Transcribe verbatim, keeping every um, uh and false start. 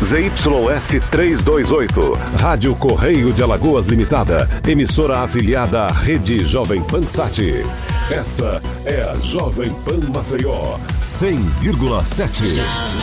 Z Y S trezentos e vinte e oito, Rádio Correio de Alagoas Limitada, emissora afiliada à Rede Jovem Pan Sat. Essa é a Jovem Pan Maceió, cem vírgula sete.